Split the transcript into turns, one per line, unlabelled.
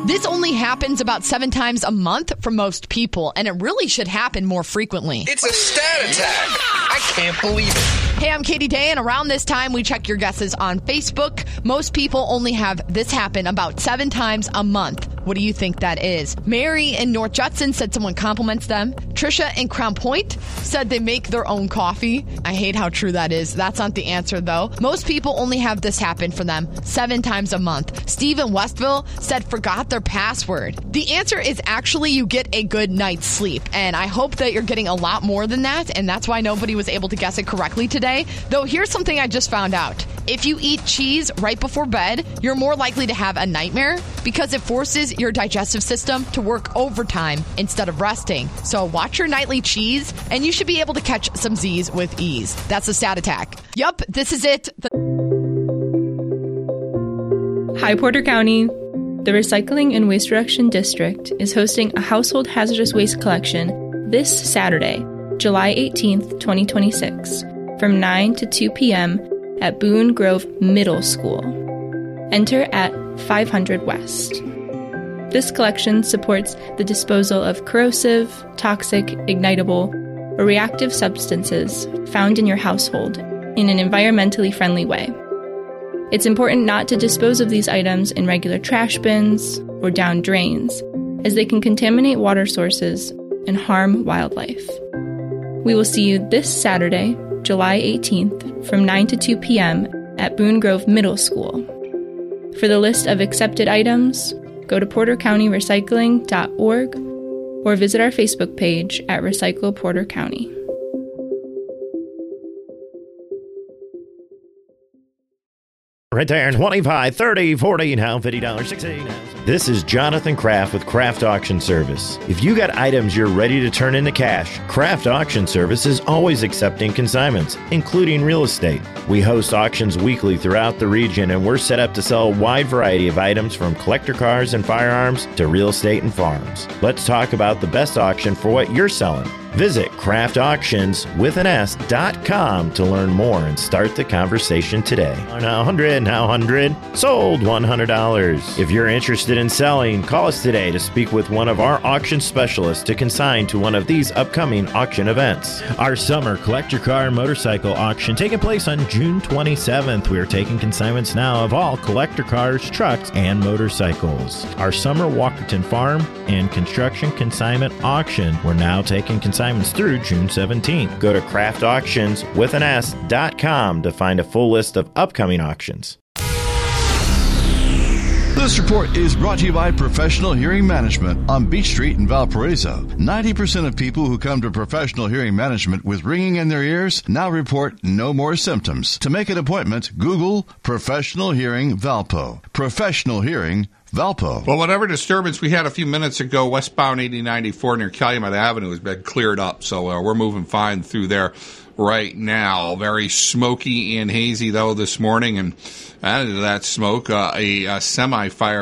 This only happens about 7 times a month for most people, and it really should happen more frequently.
It's a stat attack. I can't believe it.
Hey, I'm Katie Day, and around this time, we check your guesses on Facebook. Most people only have this happen about 7 times a month. What do you think that is? Mary in North Judson said someone compliments them. Trisha in Crown Point said they make their own coffee. I hate how true that is. That's not the answer, though. Most people only have this happen for them 7 times a month. Steve in Westville said forgot their password. The answer is actually you get a good night's sleep, and I hope that you're getting a lot more than that, and that's why nobody was able to guess it correctly today. Though here's something I just found out. If you eat cheese right before bed, you're more likely to have a nightmare because it forces your digestive system to work overtime instead of resting. So watch your nightly cheese, and you should be able to catch some Z's with ease. That's a stat attack. Yup, this is it.
Hi, Porter County. The Recycling and Waste Reduction District is hosting a household hazardous waste collection this Saturday, July 18th, 2026, from 9 to 2 p.m. at Boone Grove Middle School. Enter at 500 West. This collection supports the disposal of corrosive, toxic, ignitable, or reactive substances found in your household in an environmentally friendly way. It's important not to dispose of these items in regular trash bins or down drains, as they can contaminate water sources and harm wildlife. We will see you this Saturday, July 18th, from 9 to 2 p.m. at Boone Grove Middle School. For the list of accepted items, go to portercountyrecycling.org or visit our Facebook page at Recycle Porter County.
Right there, 25, 30, 40, now $50, 60. This is Jonathan Kraft with Kraft Auction Service. If you got items you're ready to turn into cash, Kraft Auction Service is always accepting consignments, including real estate. We host auctions weekly throughout the region, and we're set up to sell a wide variety of items from collector cars and firearms to real estate and farms. Let's talk about the best auction for what you're selling. Visit craftauctions.com to learn more and start the conversation today. Now 100, sold $100. If you're interested in selling, call us today to speak with one of our auction specialists to consign to one of these upcoming auction events. Our summer collector car and motorcycle auction taking place on June 27th. We are taking consignments now of all collector cars, trucks, and motorcycles. Our summer Walkerton Farm and construction consignment auction, we're now taking consignments through June 17th. Go to craftauctions.com to find a full list of upcoming auctions.
This report is brought to you by Professional Hearing Management on Beach Street in Valparaiso. 90% of people who come to Professional Hearing Management with ringing in their ears now report no more symptoms. To make an appointment, Google Professional Hearing Valpo. Professional Hearing Valpo.
Well, whatever disturbance we had a few minutes ago, westbound 8094 near Calumet Avenue has been cleared up, so we're moving fine through there right now. Very smoky and hazy, though, this morning, and added to that smoke, a semi-fire